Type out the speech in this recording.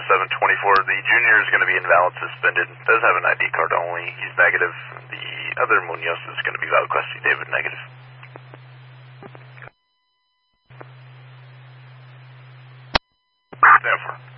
724. The junior is going to be invalid, suspended. Does have an ID card only. He's negative. The other Munoz is going to be valid class C, David, negative. Stand for.